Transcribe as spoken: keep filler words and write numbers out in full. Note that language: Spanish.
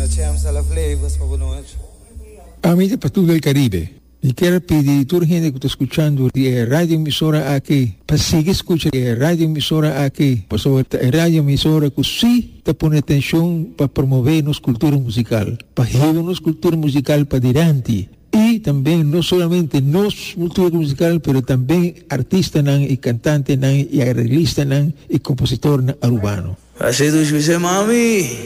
Amici para todo el Caribe, y quiero pedir a toda la gente que está escuchando la radio emisora aquí, para seguir escuchando la radio emisora aquí, por sobre la radio emisora que sí te pone atención para promover nuestra cultura musical, para llevar nuestra cultura musical para adelante. Y también no solamente nuestra cultura musical, pero también artistas y cantantes y arreglistas y compositores urbanos. Así tú dices, mami.